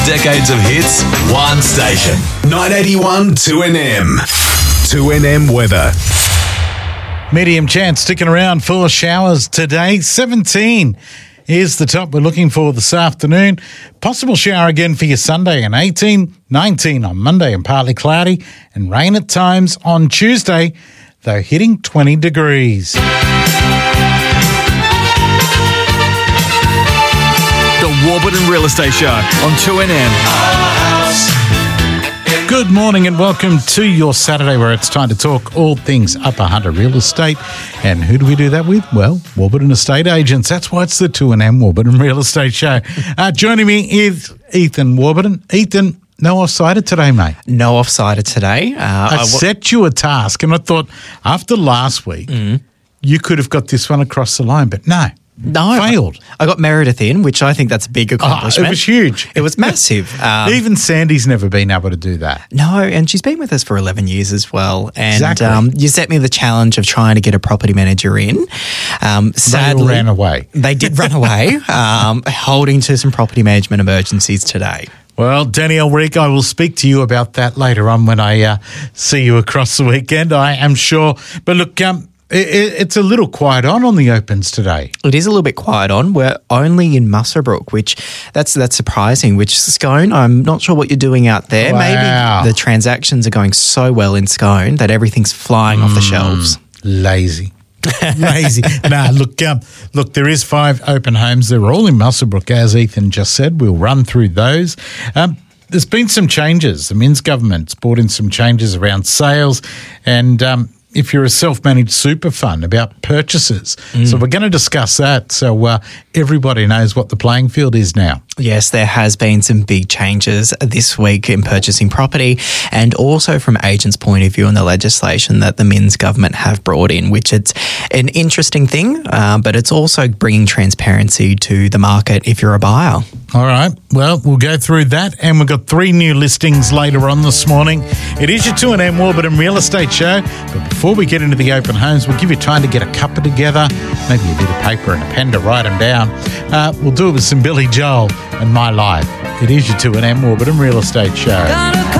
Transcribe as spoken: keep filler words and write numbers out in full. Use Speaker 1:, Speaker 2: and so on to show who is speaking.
Speaker 1: Decades of hits, one station. nine eighty-one two N M. two N M weather.
Speaker 2: Medium chance sticking around for showers today. seventeen is the top we're looking for this afternoon. Possible shower again for your Sunday and eighteen, nineteen on Monday and partly cloudy, and rain at times on Tuesday, though hitting twenty degrees.
Speaker 3: The Warburton Real Estate Show on two N M.
Speaker 2: Good morning and welcome to your Saturday, where it's time to talk all things Upper Hunter real estate. And who do we do that with? Well, Warburton Estate Agents. That's why it's the two N M Warburton Real Estate Show. Uh, joining me is Ethan Warburton. Ethan, no offsider today, mate.
Speaker 4: No offsider today. Uh,
Speaker 2: I,
Speaker 4: I w-
Speaker 2: set you a task, and I thought after last week, mm. you could have got this one across the line, but no.
Speaker 4: No,
Speaker 2: failed.
Speaker 4: I got Meredith in, which I think that's a big accomplishment.
Speaker 2: Oh, it was huge.
Speaker 4: It was massive. Um,
Speaker 2: Even Sandy's never been able to do that.
Speaker 4: No, and she's been with us for eleven years as well. And
Speaker 2: exactly.
Speaker 4: um, you set me the challenge of trying to get a property manager in. Um, sadly,
Speaker 2: they ran away.
Speaker 4: They did run away, um, holding to some property management emergencies today.
Speaker 2: Well, Danielle Reek, I will speak to you about that later on when I uh, see you across the weekend, I am sure. But look, um, it, it's a little quiet on on the opens today.
Speaker 4: It is a little bit quiet on. We're only in Muswellbrook, which that's that's surprising, which Scone, I'm not sure what you're doing out there.
Speaker 2: Wow.
Speaker 4: Maybe the transactions are going so well in Scone that everything's flying mm, off the shelves.
Speaker 2: Lazy. Lazy. Nah, look, um, look, there is five open homes. They're all in Muswellbrook, as Ethan just said. We'll run through those. Um, there's been some changes. The Minns government's brought in some changes around sales and um, if you're a self-managed super fund, about purchases. Mm. So we're going to discuss that so uh, everybody knows what the playing field is now.
Speaker 4: Yes, there has been some big changes this week in purchasing property, and also from agents' point of view in the legislation that the Minns government have brought in, which it's an interesting thing, uh, but it's also bringing transparency to the market if you're a buyer.
Speaker 2: All right. Well, we'll go through that, and we've got three new listings later on this morning. It is your two N M Warburton Real Estate Show, but before we get into the open homes, we'll give you time to get a cuppa together, maybe a bit of paper and a pen to write them down. Uh, we'll do it with some Billy Joel and My Life. It is your two N M Warburton Real Estate Show.